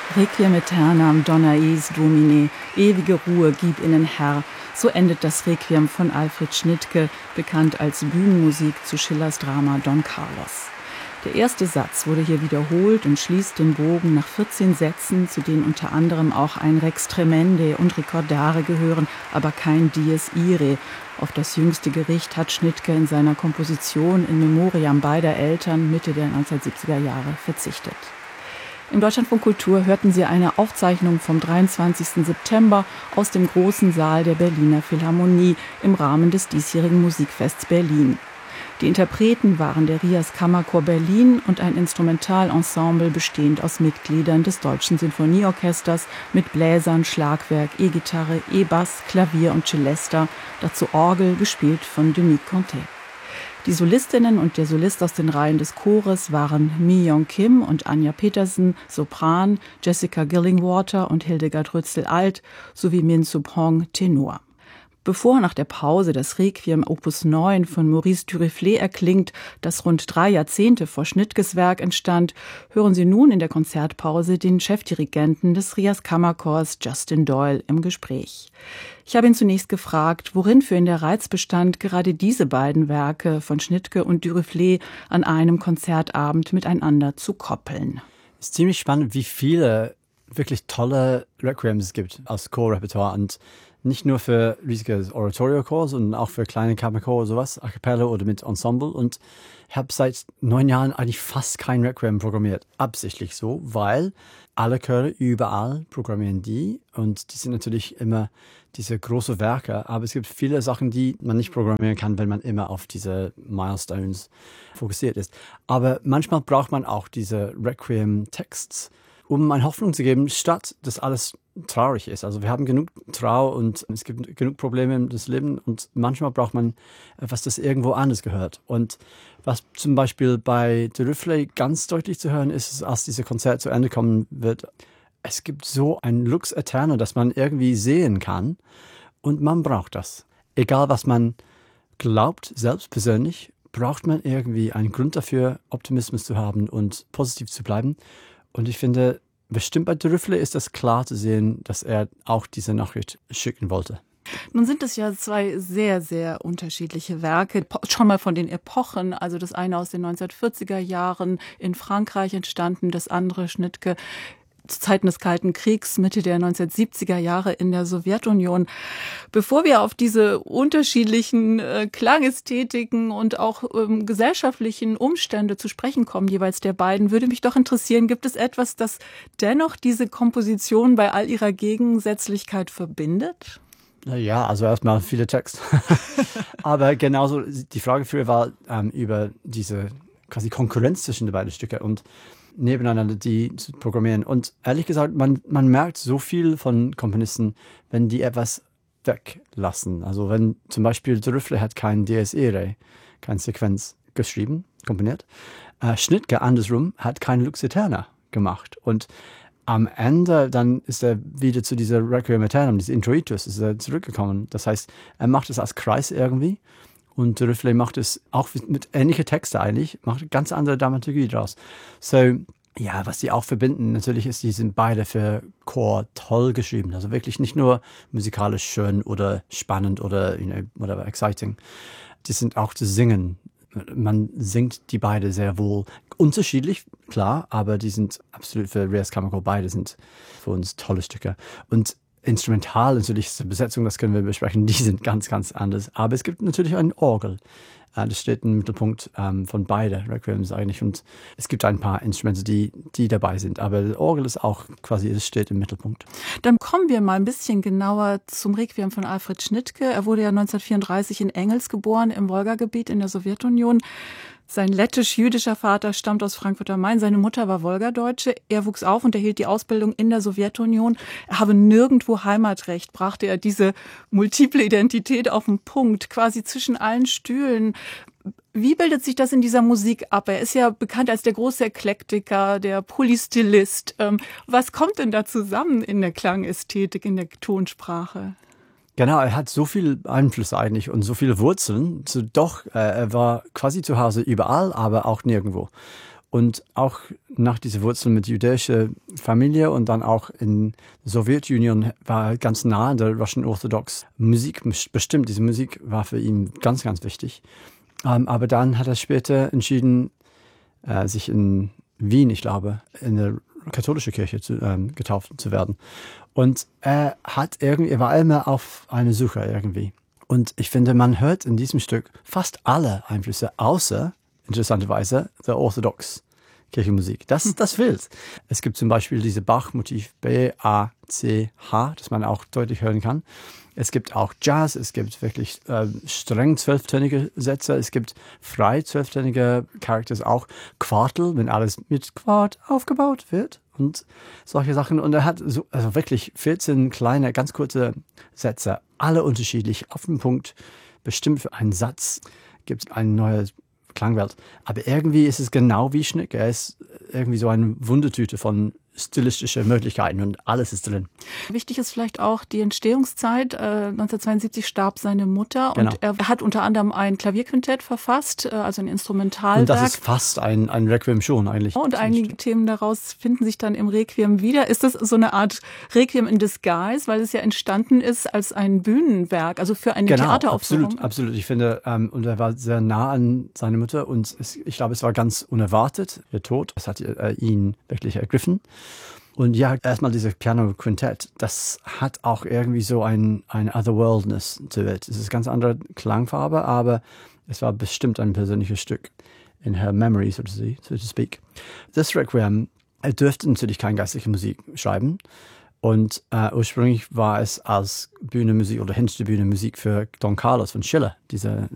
Requiem aeternam dona eis Domine, ewige Ruhe gib ihnen Herr. So endet das Requiem von Alfred Schnittke, bekannt als Bühnenmusik zu Schillers Drama Don Carlos. Der erste Satz wurde hier wiederholt und schließt den Bogen nach 14 Sätzen, zu denen unter anderem auch ein Rex Tremende und Ricordare gehören, aber kein Dies Irae. Auf das jüngste Gericht hat Schnittke in seiner Komposition in Memoriam beider Eltern Mitte der 1970er Jahre verzichtet. Im Deutschlandfunk Kultur hörten Sie eine Aufzeichnung vom 23. September aus dem großen Saal der Berliner Philharmonie im Rahmen des diesjährigen Musikfests Berlin. Die Interpreten waren der Rias Kammerchor Berlin und ein Instrumentalensemble bestehend aus Mitgliedern des Deutschen Sinfonieorchesters mit Bläsern, Schlagwerk, E-Gitarre, E-Bass, Klavier und Celesta, dazu Orgel, gespielt von Denis Conté. Die Solistinnen und der Solist aus den Reihen des Chores waren Mi-Young Kim und Anja Petersen, Sopran, Jessica Gillingwater und Hildegard Rützel-Alt sowie Min Sup Hong, Tenor. Bevor nach der Pause das Requiem Opus 9 von Maurice Duruflé erklingt, das rund 3 Jahrzehnte vor Schnittkes Werk entstand, hören Sie nun in der Konzertpause den Chefdirigenten des Rias Kammerchors Justin Doyle im Gespräch. Ich habe ihn zunächst gefragt, worin für ihn der Reiz bestand, gerade diese beiden Werke von Schnittke und Duruflé an einem Konzertabend miteinander zu koppeln. Es ist ziemlich spannend, wie viele wirklich tolle Requiems es gibt aus Chorrepertoire und nicht nur für riesige Oratorio-Chors, sondern auch für kleine Kammerchor, sowas, a cappella oder mit Ensemble. Und ich habe seit 9 Jahren eigentlich fast kein Requiem programmiert. Absichtlich so, weil alle Chöre überall programmieren die. Und die sind natürlich immer diese großen Werke. Aber es gibt viele Sachen, die man nicht programmieren kann, wenn man immer auf diese Milestones fokussiert ist. Aber manchmal braucht man auch diese Requiem-Texts, um eine Hoffnung zu geben, statt dass alles traurig ist. Also wir haben genug Trauer und es gibt genug Probleme im Leben und manchmal braucht man etwas, das irgendwo anders gehört. Und was zum Beispiel bei Duruflé ganz deutlich zu hören ist, als dieses Konzert zu Ende kommen wird, es gibt so ein Lux Aeterna, das man irgendwie sehen kann und man braucht das. Egal was man glaubt, selbst persönlich, braucht man irgendwie einen Grund dafür, Optimismus zu haben und positiv zu bleiben. Und ich finde, bestimmt bei Duruflé ist das klar zu sehen, dass er auch diese Nachricht schicken wollte. Nun sind es ja 2 sehr, sehr unterschiedliche Werke, schon mal von den Epochen, also das eine aus den 1940er Jahren in Frankreich entstanden, das andere Schnittke zu Zeiten des Kalten Kriegs, Mitte der 1970er Jahre in der Sowjetunion. Bevor wir auf diese unterschiedlichen Klangästhetiken und auch gesellschaftlichen Umstände zu sprechen kommen, jeweils der beiden, würde mich doch interessieren, gibt es etwas, das dennoch diese Komposition bei all ihrer Gegensätzlichkeit verbindet? Ja, also erstmal viele Texte. Aber genauso, die Frage früher war über diese quasi Konkurrenz zwischen den beiden Stücken und nebeneinander die zu programmieren. Und ehrlich gesagt, man merkt so viel von Komponisten, wenn die etwas weglassen. Also wenn zum Beispiel Duruflé hat kein Dies Irae, keine Sequenz geschrieben, komponiert. Schnittke andersrum hat kein Lux Aeterna gemacht. Und am Ende dann ist er wieder zu dieser Requiem Aeternam, dieser Introitus, ist er zurückgekommen. Das heißt, er macht es als Kreis irgendwie. Und Duruflé macht es auch mit ähnlichen Texten eigentlich, macht ganz andere Dramaturgie draus. So, ja, was die auch verbinden, natürlich ist, die sind beide für Chor toll geschrieben. Also wirklich nicht nur musikalisch schön oder spannend oder, whatever, exciting. Die sind auch zu singen. Man singt die beide sehr wohl. Unterschiedlich, klar, aber die sind absolut für Rias Kammerchor, beide sind für uns tolle Stücke. Und instrumental natürlich ist die Besetzung, das können wir besprechen, die sind ganz, ganz anders. Aber es gibt natürlich ein Orgel. Das steht im Mittelpunkt von beiden Requiems eigentlich. Und es gibt ein paar Instrumente, die dabei sind. Aber das Orgel ist auch quasi, es steht im Mittelpunkt. Dann kommen wir mal ein bisschen genauer zum Requiem von Alfred Schnittke. Er wurde ja 1934 in Engels geboren, im Wolgagebiet in der Sowjetunion. Sein lettisch-jüdischer Vater stammt aus Frankfurt am Main. Seine Mutter war Wolgadeutsche. Er wuchs auf und erhielt die Ausbildung in der Sowjetunion. Er habe nirgendwo Heimatrecht, brachte er diese multiple Identität auf den Punkt, quasi zwischen allen Stühlen. Wie bildet sich das in dieser Musik ab? Er ist ja bekannt als der große Eklektiker, der Polystilist. Was kommt denn da zusammen in der Klangästhetik, in der Tonsprache? Genau, er hat so viel Einfluss eigentlich und so viele Wurzeln. Er war quasi zu Hause überall, aber auch nirgendwo. Und auch nach dieser Wurzel mit jüdischer Familie und dann auch in der Sowjetunion war er ganz nah an der Russian Orthodox Musik bestimmt. Diese Musik war für ihn ganz, ganz wichtig. Aber dann hat er später entschieden, sich in Wien, ich glaube, in der katholischen Kirche getauft zu werden. Und er war immer auf einer Suche irgendwie. Und ich finde, man hört in diesem Stück fast alle Einflüsse, außer, interessanterweise, der Orthodox Kirchenmusik. Das ist das Wild. Es gibt zum Beispiel diese Bach-Motiv B-A-C-H, das man auch deutlich hören kann. Es gibt auch Jazz, es gibt wirklich streng 12-tönige Sätze, es gibt frei 12-tönige Charakters, auch Quartel, wenn alles mit Quart aufgebaut wird und solche Sachen. Und er hat also wirklich 14 kleine, ganz kurze Sätze, alle unterschiedlich, auf den Punkt, bestimmt für einen Satz gibt es eine neue Klangwelt. Aber irgendwie ist es genau wie Schnick. Er ist irgendwie so eine Wundertüte von stilistische Möglichkeiten und alles ist drin. Wichtig ist vielleicht auch die Entstehungszeit. 1972 starb seine Mutter Genau. Und er hat unter anderem ein Klavierquintett verfasst, also ein Instrumentalwerk. Und das ist fast ein Requiem schon eigentlich. Und einige Themen daraus finden sich dann im Requiem wieder. Ist das so eine Art Requiem in Disguise, weil es ja entstanden ist als ein Bühnenwerk, also für eine Theateraufführung? Absolut. Ich finde, und er war sehr nah an seine Mutter und ich glaube, es war ganz unerwartet, ihr Tod. Das hat ihn wirklich ergriffen. Und ja, erstmal dieses Piano-Quintett, das hat auch irgendwie so ein Otherworldness to it. Es ist eine ganz andere Klangfarbe, aber es war bestimmt ein persönliches Stück in her memory, so to speak. Das Requiem, er dürfte natürlich keine geistliche Musik schreiben. Und ursprünglich war es als Bühnenmusik oder hinter der Bühne Musik für Don Carlos von Schiller, dieser